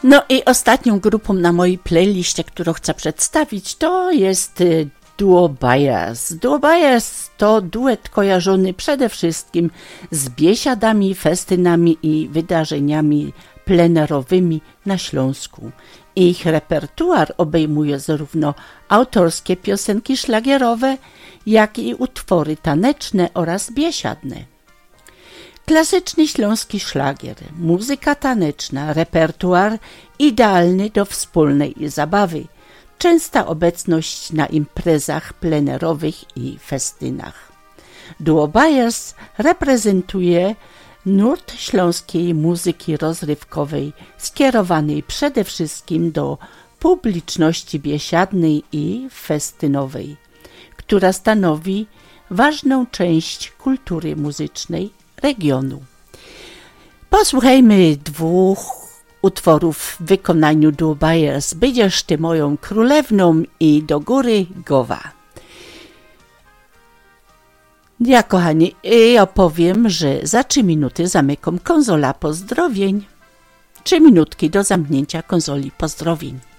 No i ostatnią grupą na mojej playliście, którą chcę przedstawić, to jest duo Byers. Duo Byers to duet kojarzony przede wszystkim z biesiadami, festynami i wydarzeniami plenerowymi na Śląsku. Ich repertuar obejmuje zarówno autorskie piosenki szlagierowe, jak i utwory taneczne oraz biesiadne. Klasyczny śląski szlagier, muzyka taneczna, repertuar idealny do wspólnej zabawy, częsta obecność na imprezach plenerowych i festynach. Duo Byers reprezentuje nurt śląskiej muzyki rozrywkowej skierowanej przede wszystkim do publiczności biesiadnej i festynowej, która stanowi ważną część kultury muzycznej regionu. Posłuchajmy dwóch utworów w wykonaniu Duo Byers. Będziesz ty moją królewną i do góry głowa. Ja, kochani, opowiem, że za 3 minuty zamykam konsola pozdrowień. 3 minutki do zamknięcia konsoli pozdrowień.